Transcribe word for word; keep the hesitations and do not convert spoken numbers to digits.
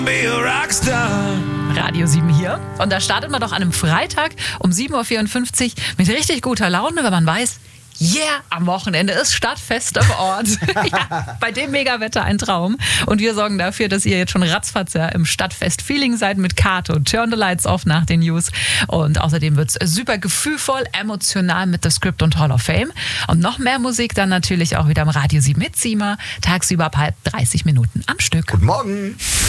Radio sieben hier. Und da startet man doch an einem Freitag um sieben Uhr vierundfünfzig mit richtig guter Laune, wenn man weiß, yeah, am Wochenende ist Stadtfest am Ort. Ja, bei dem Megawetter ein Traum. Und wir sorgen dafür, dass ihr jetzt schon ratzfatz ja, im Stadtfest-Feeling seid mit Kato. Turn the Lights Off nach den News. Und außerdem wird es super gefühlvoll, emotional mit The Script und Hall of Fame. Und noch mehr Musik dann natürlich auch wieder im Radio sieben mit Sima. Tagsüber ab halb dreißig Minuten am Stück. Guten Morgen.